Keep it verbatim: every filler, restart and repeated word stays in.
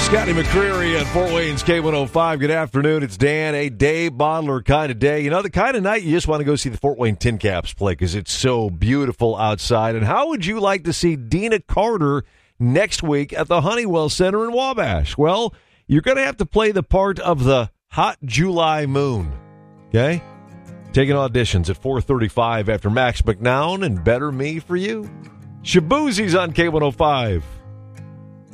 Scotty McCreery at Fort Wayne's K one oh five. Good afternoon. It's Dan. A day bottler kind of day. You know, the kind of night you just want to go see the Fort Wayne Tin Caps play because it's so beautiful outside. And how would you like to see Dina Carter next week at the Honeywell Center in Wabash? Well, you're going to have to play the part of the hot July moon. Okay? Taking auditions at four thirty-five after Max McNown and Better Me for You. Shaboozie's on K one oh five.